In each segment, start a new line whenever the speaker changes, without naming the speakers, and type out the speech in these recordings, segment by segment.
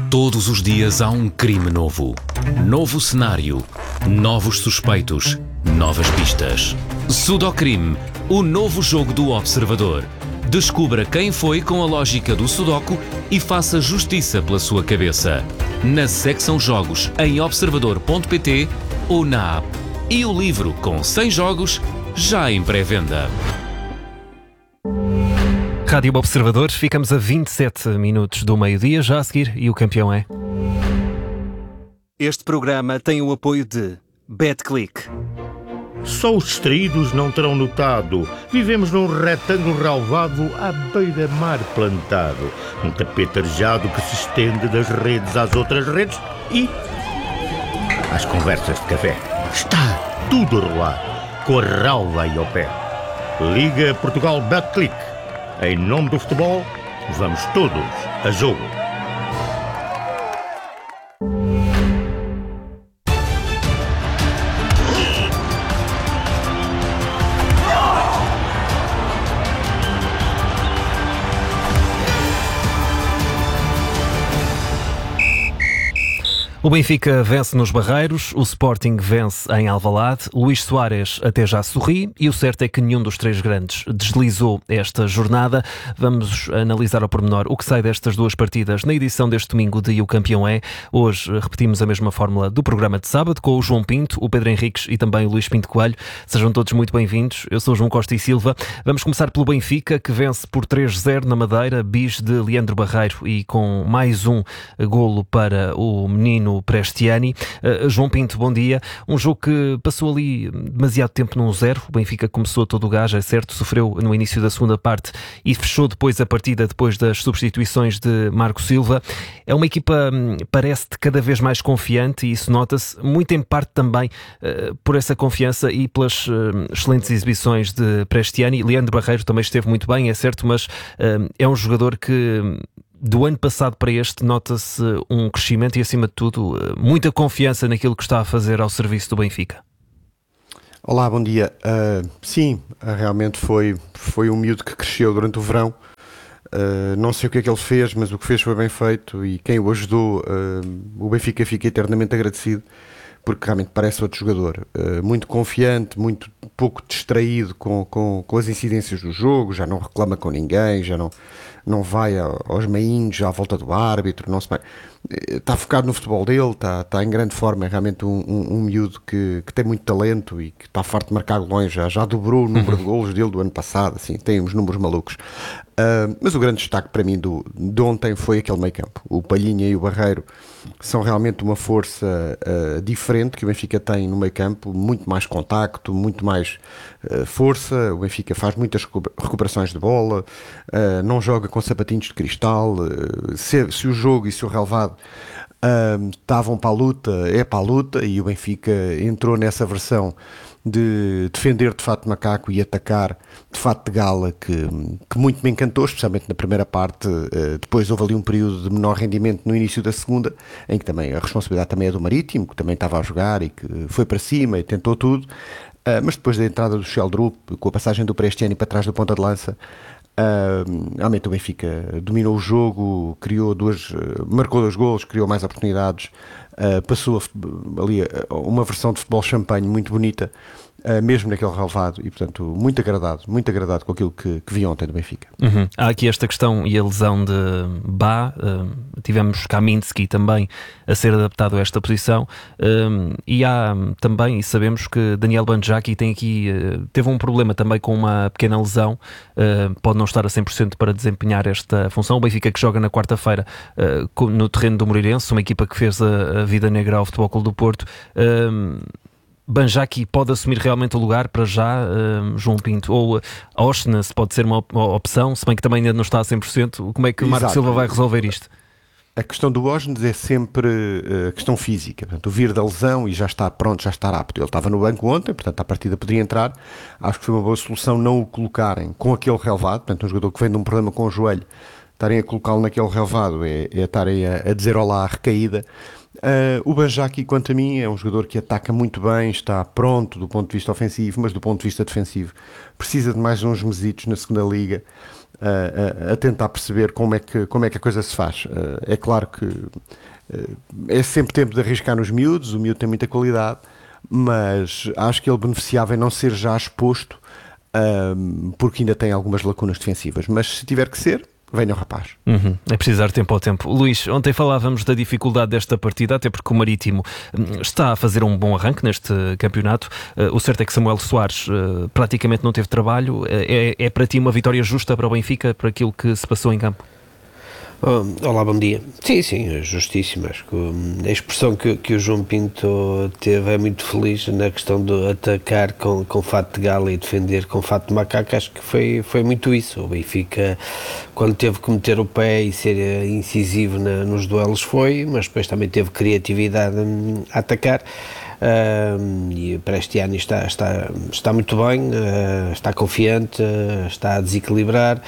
Todos os dias há um crime novo. Novo cenário. Novos suspeitos. Novas pistas. Sudocrime, o novo jogo do Observador. Descubra quem foi com a lógica do Sudoku e faça justiça pela sua cabeça. Na secção Jogos em observador.pt ou na app. E o livro com 100 jogos já em pré-venda.
Rádio Observador, ficamos a 27 minutos do meio-dia, já a seguir, e o campeão é...
Este programa tem o apoio de BetClick.
Só os distraídos não terão notado. Vivemos num retângulo relvado à beira-mar plantado. Um tapete arejado que se estende das redes às outras redes e... às conversas de café. Está tudo a rolar, com a relva aí ao pé. Liga Portugal BetClick. Em nome do futebol, vamos todos a jogo.
O Benfica vence nos Barreiros, o Sporting vence em Alvalade, Luís Soares até já sorri e o certo é que nenhum dos três grandes deslizou esta jornada. Vamos analisar ao pormenor o que sai destas duas partidas na edição deste domingo de E o Campeão é. Hoje repetimos a mesma fórmula do programa de sábado com o João Pinto, o Pedro Henriques e também o Luís Pinto Coelho. Sejam todos muito bem-vindos. Eu sou o João Costa e Silva. Vamos começar pelo Benfica, que vence por 3-0 na Madeira, bis de Leandro Barreiro e com mais um golo para o menino Prestiani. João Pinto, bom dia. Um jogo que passou ali demasiado tempo num 0. O Benfica começou todo o gás, é certo, sofreu no início da segunda parte e fechou depois a partida depois das substituições de Marco Silva. É uma equipa, parece-te, cada vez mais confiante e isso nota-se muito em parte também por essa confiança e pelas excelentes exibições de Prestiani. Leandro Barreiro também esteve muito bem, é certo, mas é um jogador que do ano passado para este nota-se um crescimento e, acima de tudo, muita confiança naquilo que está a fazer ao serviço do Benfica.
Olá, bom dia. Sim, realmente foi um miúdo que cresceu durante o verão. Não sei o que é que ele fez, mas o que fez foi bem feito e quem o ajudou, o Benfica fica eternamente agradecido, porque realmente parece outro jogador. Muito confiante, muito pouco distraído com as incidências do jogo, já não reclama com ninguém, já não vai aos meinhos à volta do árbitro, não se vai. Está focado no futebol dele, está em grande forma, é realmente um miúdo que tem muito talento e que está farto de marcar golões, já dobrou o número de golos dele do ano passado, assim, tem uns números malucos. Mas o grande destaque para mim de ontem foi aquele meio campo. O Palhinha e o Barreiro são realmente uma força diferente que o Benfica tem no meio campo, muito mais contacto, muito mais força. O Benfica faz muitas recuperações de bola, não joga com sapatinhos de cristal. Se o jogo e se o relevado estavam para a luta, é para a luta, e o Benfica entrou nessa versão de defender de fato de macaco e atacar de fato de gala que muito me encantou, especialmente na primeira parte. Depois houve ali um período de menor rendimento no início da segunda, em que também a responsabilidade também é do Marítimo, que também estava a jogar e que foi para cima e tentou tudo, mas depois da entrada do Sheldrup, com a passagem do Prestiani para trás do ponta de lança, realmente o Benfica dominou o jogo, marcou 2 golos, criou mais oportunidades, passou ali uma versão de futebol champanhe muito bonita, mesmo naquele relevado, e portanto muito agradado com aquilo que vi ontem do Benfica.
Há aqui esta questão e a lesão de Bá, tivemos Kaminski também a ser adaptado a esta posição, e há também, e sabemos que Daniel Banjaki teve um problema também com uma pequena lesão, pode não estar a 100% para desempenhar esta função. O Benfica que joga na quarta-feira no terreno do Moreirense, uma equipa que fez a vida negra ao Futebol Clube do Porto. Banjaki pode assumir realmente o lugar para já, João Pinto, ou Oshnes pode ser uma opção, se bem que também ainda não está a 100%. Como é que o Marco Silva vai resolver isto?
A questão do Oshnes é sempre a questão física, portanto, o vir da lesão e já está pronto, já está apto. Ele estava no banco ontem, portanto, à partida poderia entrar. Acho que foi uma boa solução não o colocarem com aquele relevado, portanto, um jogador que vem de um problema com o joelho, estarem a colocá-lo naquele relevado é estarem a dizer olá à recaída. O Banjaki, quanto a mim, é um jogador que ataca muito bem, está pronto do ponto de vista ofensivo, mas do ponto de vista defensivo precisa de mais uns mesitos na segunda liga. a tentar perceber como é que a coisa se faz. É claro que é sempre tempo de arriscar nos miúdos, o miúdo tem muita qualidade, mas acho que ele beneficiava em não ser já exposto, porque ainda tem algumas lacunas defensivas. Mas se tiver que ser, venha o rapaz.
É precisar tempo ao tempo. Luís, ontem falávamos da dificuldade desta partida, até porque o Marítimo está a fazer um bom arranque neste campeonato. O certo é que Samuel Soares praticamente não teve trabalho. É para ti uma vitória justa para o Benfica, para aquilo que se passou em campo?
Olá, bom dia. Sim, é justíssimo. Acho que a expressão que o João Pinto teve é muito feliz na questão de atacar com fato de gala e defender com fato de macaco. Acho que foi muito isso. O Benfica, quando teve que meter o pé e ser incisivo nos duelos, mas depois também teve criatividade a atacar. E para este ano está muito bem, está confiante, está a desequilibrar.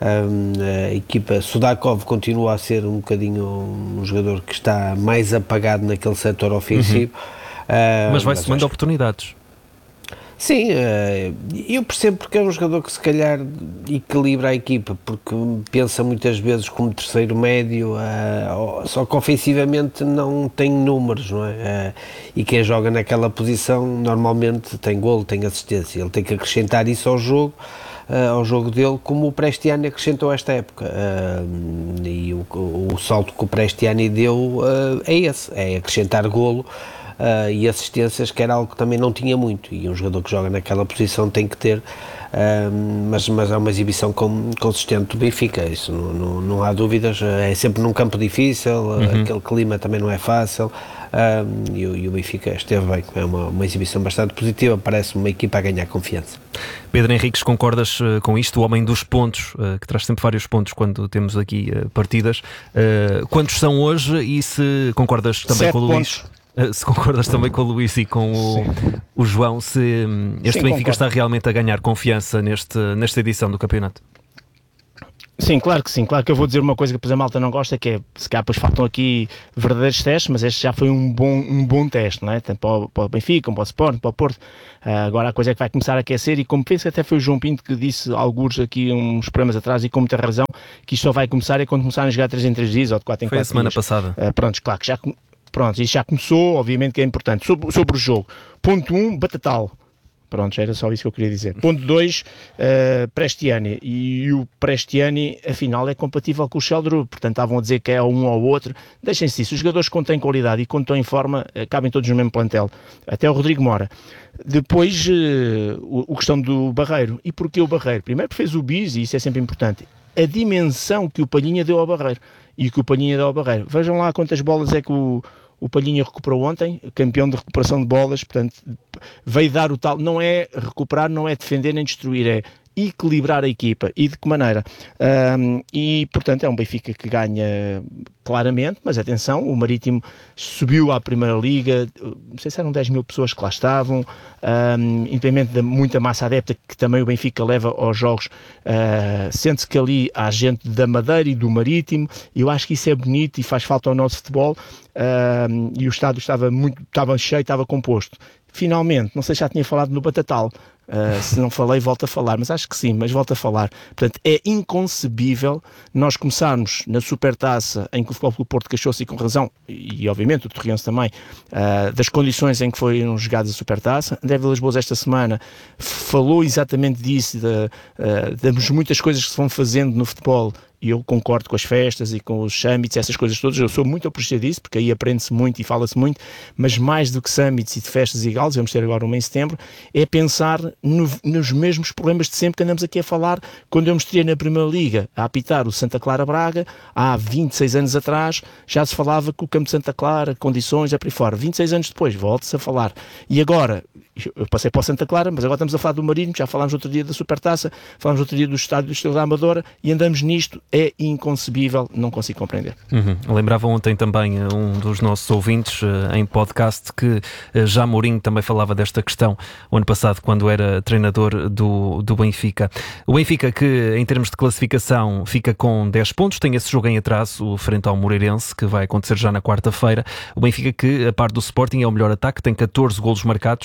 A equipa Sudakov continua a ser um bocadinho um jogador que está mais apagado naquele setor ofensivo,
mas vai somando oportunidades.
Sim, eu percebo porque é um jogador que se calhar equilibra a equipa, porque pensa muitas vezes como terceiro médio, só que ofensivamente não tem números, não é? E quem joga naquela posição normalmente tem golo, tem assistência, ele tem que acrescentar isso ao jogo dele, como o Prestiani acrescentou esta época, e o salto que o Prestiani deu é esse, é acrescentar golo e assistências, que era algo que também não tinha muito, e um jogador que joga naquela posição tem que ter, mas é uma exibição consistente do Benfica, isso não há dúvidas. É sempre num campo difícil, aquele clima também não é fácil, e o Benfica esteve bem, é uma exibição bastante positiva, parece uma equipa a ganhar confiança.
Pedro Henriques, concordas com isto? O homem dos pontos, que traz sempre vários pontos quando temos aqui partidas, quantos são hoje, e se concordas também
7
com o Luís?
pontos.
Se concordas também com o Luís e com o João, se este Benfica
concordo.
está realmente a ganhar confiança nesta edição do campeonato?
Sim, claro que sim. Claro que eu vou dizer uma coisa que depois a malta não gosta, que é, se calhar depois faltam aqui verdadeiros testes, mas este já foi um bom teste, não é? Tanto para o Benfica, como para o Sporting, para o Porto. Agora a coisa é que vai começar a aquecer, e como penso que até foi o João Pinto que disse alguns aqui uns programas atrás, e com muita razão, que isto só vai começar quando começarem a jogar 3 em 3 dias ou de 4 em 4 dias.
Foi a semana passada.
Pronto, claro que já... Pronto, isso já começou, obviamente que é importante. Sobre o jogo, ponto 1, Batatal. Pronto, era só isso que eu queria dizer. Ponto 2, Prestiani. E o Prestiani, afinal, é compatível com o Sheldrup. Portanto, estavam a dizer que é um ou outro. Deixem-se isso. Os jogadores que têm qualidade e quando estão em forma, cabem todos no mesmo plantel. Até o Rodrigo Mora. Depois, a questão do Barreiro. E porquê o Barreiro? Primeiro porque fez o bis, e isso é sempre importante. A dimensão que o Palhinha deu ao Barreiro. E que o Palhinha deu ao Barreiro. Vejam lá quantas bolas é que o Palhinha recuperou ontem, campeão de recuperação de bolas, portanto, veio dar o tal, não é recuperar, não é defender nem destruir, é equilibrar a equipa. E de que maneira? E, portanto, é um Benfica que ganha claramente, mas atenção, o Marítimo subiu à Primeira Liga, não sei se eram 10 mil pessoas que lá estavam, independente de muita massa adepta que também o Benfica leva aos jogos, sente-se que ali há gente da Madeira e do Marítimo, e eu acho que isso é bonito e faz falta ao nosso futebol, e o estádio estava cheio, estava composto. Finalmente, não sei se já tinha falado no Batatal, se não falei, volto a falar, mas acho que sim, mas volto a falar. Portanto, é inconcebível nós começarmos na Supertaça, em que o Futebol Clube Porto queixou-se, e com razão, e obviamente o Torriense também, das condições em que foram jogadas a Supertaça. André Vilas-Boas esta semana falou exatamente disso, das muitas coisas que se vão fazendo no futebol, e eu concordo com as festas e com os summits, essas coisas todas. Eu sou muito apreciado disso, porque aí aprende-se muito e fala-se muito, mas mais do que summits e de festas e galas, vamos ter agora uma em setembro, é pensar nos mesmos problemas de sempre que andamos aqui a falar. Quando eu me estreiei na Primeira Liga a apitar o Santa Clara Braga, há 26 anos atrás, já se falava que o campo de Santa Clara, condições, é por aí fora. 26 anos depois, volta-se a falar. E agora, eu passei para o Santa Clara, mas agora estamos a falar do Marítimo, já falámos outro dia da Supertaça, falámos outro dia do estádio do Estrela da Amadora, e andamos nisto. É inconcebível, não consigo compreender.
Lembrava ontem também um dos nossos ouvintes em podcast que já Mourinho também falava desta questão o ano passado, quando era treinador do Benfica. O Benfica, que em termos de classificação fica com 10 pontos, tem esse jogo em atraso frente ao Moreirense, que vai acontecer já na quarta-feira. O Benfica, que a par do Sporting é o melhor ataque, tem 14 golos marcados, sabendo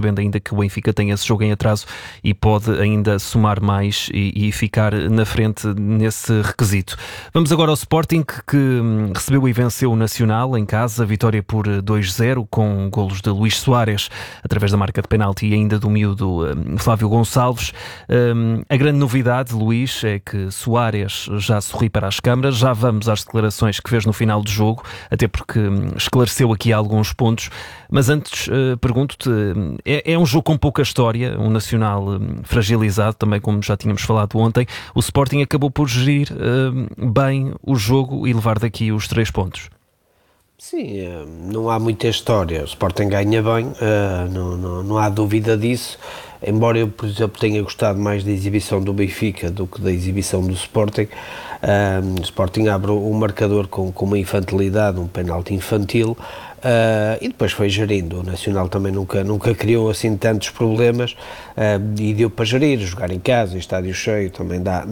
correndo, ainda que o Benfica tenha esse jogo em atraso e pode ainda somar mais e ficar na frente nesse requisito. Vamos agora ao Sporting, que recebeu e venceu o Nacional em casa, vitória por 2-0 com golos de Luís Soares através da marca de penalti e ainda do miúdo Flávio Gonçalves. A grande novidade, Luís, é que Soares já sorri para as câmaras. Já vamos às declarações que fez no final do jogo, até porque esclareceu aqui alguns pontos. Mas antes, pergunto-te, é um jogo com pouca história, um Nacional fragilizado, também como já tínhamos falado ontem. O Sporting acabou por gerir bem o jogo e levar daqui os 3 pontos.
Sim, não há muita história. O Sporting ganha bem, não há dúvida disso. Embora eu, por exemplo, tenha gostado mais da exibição do Benfica do que da exibição do Sporting, o Sporting abre o marcador com uma infantilidade, um penalti infantil, e depois foi gerindo. O Nacional também nunca criou assim tantos problemas, e deu para gerir. Jogar em casa, estádio cheio, também dá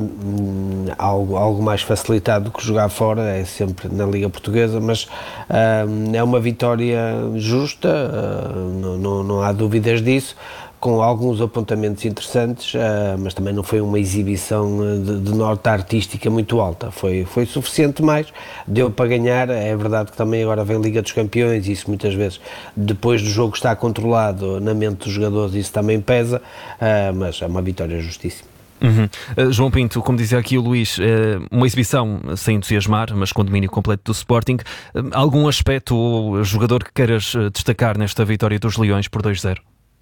algo mais facilitado do que jogar fora, é sempre na Liga Portuguesa, mas é uma vitória justa, não há dúvidas disso, com alguns apontamentos interessantes, mas também não foi uma exibição de nota artística muito alta. Foi suficiente mais, deu para ganhar. É verdade que também agora vem Liga dos Campeões, e isso muitas vezes, depois do jogo estar controlado na mente dos jogadores, isso também pesa, mas é uma vitória justíssima.
João Pinto, como dizia aqui o Luís, uma exibição sem entusiasmar, mas com domínio completo do Sporting. Algum aspecto ou jogador que queiras destacar nesta vitória dos Leões por 2-0?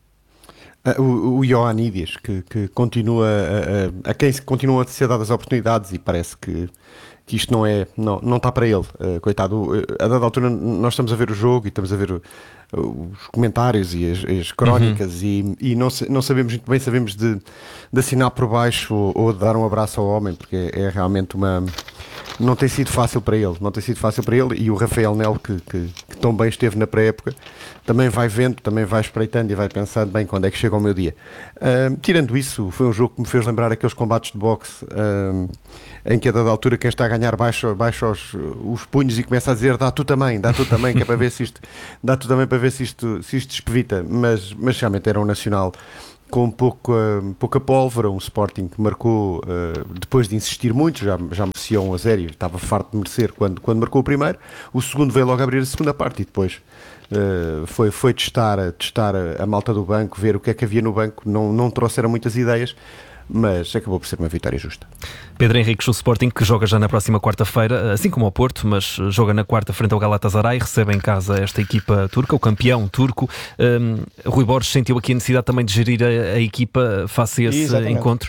O Ioannidis, que continua a quem continuam a ser dadas oportunidades, e parece que isto não está para ele, coitado. A dada altura nós estamos a ver o jogo e estamos a ver os comentários e as crónicas, e não sabemos muito bem, sabemos de assinar por baixo ou de dar um abraço ao homem, porque é realmente não tem sido fácil para ele, e o Rafael Nel, que tão bem esteve na pré-época, também vai vendo, também vai espreitando e vai pensando, bem, quando é que chega o meu dia. Tirando isso, foi um jogo que me fez lembrar aqueles combates de boxe, em que a dada altura quem está a ganhar baixa os punhos e começa a dizer dá tu também, que é para ver se isto dá tu também, para ver se isto despevita, mas realmente era um Nacional com pouca pólvora, um Sporting que marcou depois de insistir muito, já merecia 1-0 e estava farto de merecer quando marcou o primeiro. O segundo veio logo abrir a segunda parte e depois foi testar a malta do banco, ver o que é que havia no banco. Não trouxeram muitas ideias, mas acabou por ser uma vitória justa.
Pedro Henriques, o Sporting, que joga já na próxima quarta-feira, assim como o Porto, mas joga na quarta frente ao Galatasaray, recebe em casa esta equipa turca, o campeão turco. Rui Borges sentiu aqui a necessidade também de gerir a equipa face a esse encontro?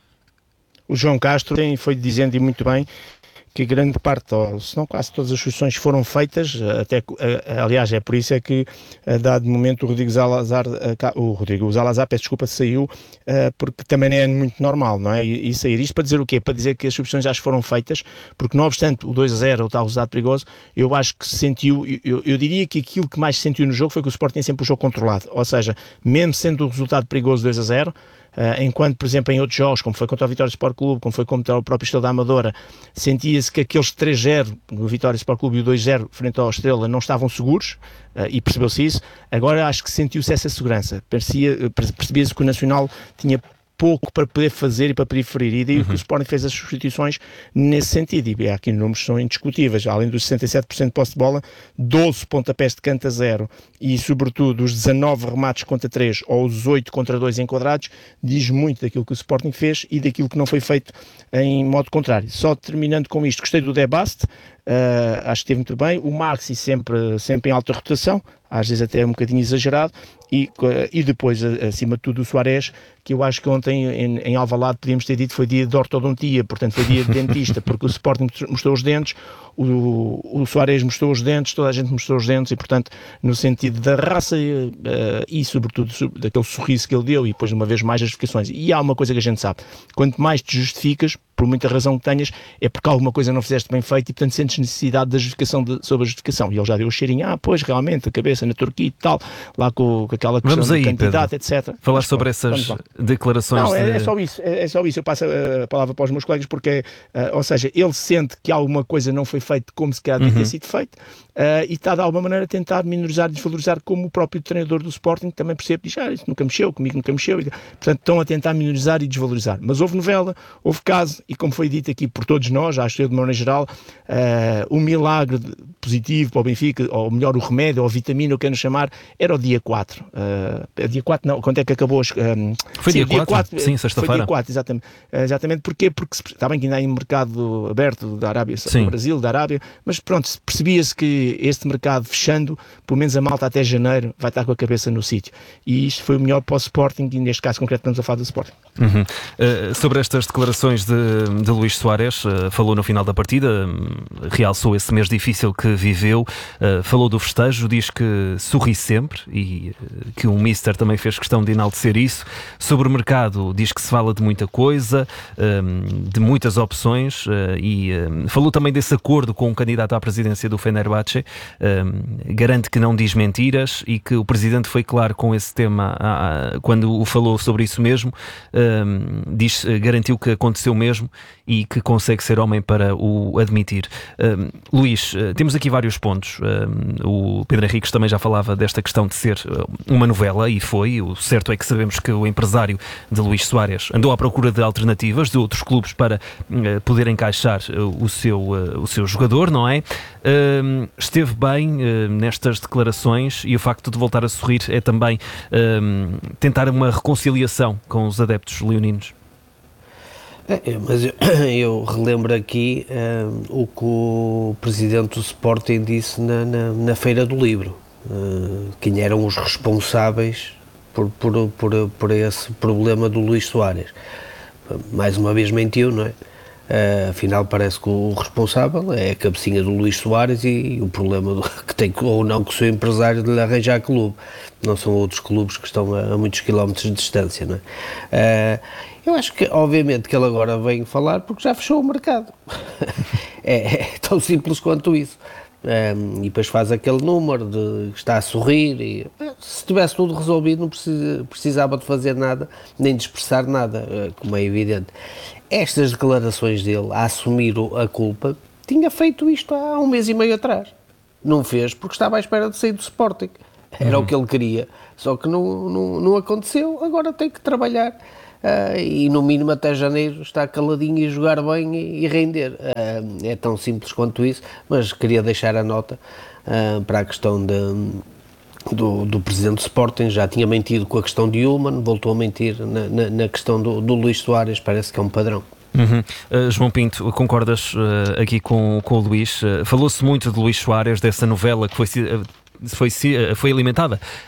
O João Castro foi dizendo, e muito bem, que grande parte, ou se não quase todas as soluções foram feitas, aliás, é por isso é que a dado momento o Rodrigo Zalazar, peço desculpa, saiu, porque também é muito normal, não é? E sair isto para dizer o quê? Para dizer que as soluções já foram feitas, porque não obstante o 2-0, o tal resultado perigoso, eu acho que se sentiu, eu diria que aquilo que mais se sentiu no jogo foi que o Sporting tem sempre o jogo controlado, ou seja, mesmo sendo o resultado perigoso 2-0, enquanto, por exemplo, em outros jogos, como foi contra o Vitória Sport Clube, como foi contra o próprio Estrela da Amadora, sentia-se que aqueles 3-0 no Vitória Sport Clube e o 2-0 frente ao Estrela não estavam seguros, e percebeu-se isso. Agora acho que sentiu-se essa segurança, percebia-se que o Nacional tinha pouco para poder fazer e para preferir, e daí que o Sporting fez as substituições nesse sentido, e aqui os números são indiscutíveis, além dos 67% de posse de bola, 12 pontapés de canto a 0 e sobretudo os 19 remates contra 3 ou os 8 contra 2 enquadrados, diz muito daquilo que o Sporting fez e daquilo que não foi feito em modo contrário. Só terminando com isto, gostei do Debast, acho que esteve muito bem, o Maxi sempre em alta rotação, às vezes até um bocadinho exagerado, e depois, acima de tudo, o Soares, que eu acho que ontem em Alvalade podíamos ter dito foi dia de ortodontia, portanto foi dia de dentista, porque o Sporting mostrou os dentes, o Soares mostrou os dentes, toda a gente mostrou os dentes, e portanto no sentido da raça e sobretudo daquele sorriso que ele deu, e depois uma vez mais as justificações. E há uma coisa que a gente sabe, quanto mais te justificas, por muita razão que tenhas, é porque alguma coisa não fizeste bem feito e, portanto, sentes necessidade da justificação sobre a justificação. E ele já deu o cheirinho, pois, realmente, a cabeça na Turquia e tal, lá com aquela questão
vamos aí,
do candidato,
Pedro,
etc.
falar sobre essas declarações.
Não, é só isso, eu passo a palavra para os meus colegas, porque, ou seja, ele sente que alguma coisa não foi feita como se calhar devia ter sido feita, e está de alguma maneira a tentar minorizar e desvalorizar, como o próprio treinador do Sporting também percebe, diz, isso nunca mexeu, comigo nunca mexeu, portanto estão a tentar minorizar e desvalorizar. Mas houve novela, houve caso, e como foi dito aqui por todos nós, acho que de maneira geral, o milagre positivo para o Benfica, ou melhor, o remédio, ou a vitamina, o que quero chamar, era o dia 4. Dia 4 não, quando é que acabou?
Foi dia 4? Sim, sexta-feira.
Foi dia 4, exatamente. Porquê? Porque está bem que ainda há em mercado aberto da Arábia, do Brasil, da Arábia, mas pronto, percebia-se que este mercado fechando, pelo menos a malta até janeiro vai estar com a cabeça no sítio. E isto foi o melhor para o Sporting, e neste caso concreto estamos a falar do Sporting.
Sobre estas declarações de Luís Soares, falou no final da partida, realçou esse mês difícil que viveu, falou do festejo, diz que sorri sempre e que o Mister também fez questão de enaltecer isso. Sobre o mercado, diz que se fala de muita coisa, de muitas opções, e falou também desse acordo com o candidato à presidência do Fenerbahçe, garante que não diz mentiras e que o presidente foi claro com esse tema quando o falou sobre isso mesmo, garantiu que aconteceu mesmo e que consegue ser homem para o admitir. Luís, temos aqui vários pontos. O Pedro Henriques também já falava desta questão de ser uma novela, e foi. O certo é que sabemos que o empresário de Luís Soares andou à procura de alternativas de outros clubes para poder encaixar o seu jogador, não é? Esteve bem nestas declarações, e o facto de voltar a sorrir é também tentar uma reconciliação com os adeptos leoninos.
Mas eu relembro aqui o que o presidente do Sporting disse na Feira do Livro, quem eram os responsáveis por esse problema do Luís Soares. Mais uma vez mentiu, não é? Afinal parece que o responsável é a cabecinha do Luís Soares, e o problema que tem ou não com o seu empresário de lhe arranjar clube. Não são outros clubes que estão a muitos quilómetros de distância, não é? Eu acho que, obviamente, que ele agora vem falar porque já fechou o mercado. É tão simples quanto isso. E depois faz aquele número de que está a sorrir, e se tivesse tudo resolvido não precisava de fazer nada, nem de expressar nada, como é evidente. Estas declarações dele a assumir a culpa, tinha feito isto há 1 mês e meio atrás. Não fez porque estava à espera de sair do Sporting. Era o que ele queria, só que não aconteceu. Agora tem que trabalhar, e no mínimo até janeiro está caladinho e jogar bem e render. É tão simples quanto isso, mas queria deixar a nota para a questão do presidente do Sporting. Já tinha mentido com a questão de Human, voltou a mentir na questão do Luís Soares, parece que é um padrão.
João Pinto, concordas aqui com o Luís? Falou-se muito de Luís Soares, dessa novela que foi alimentada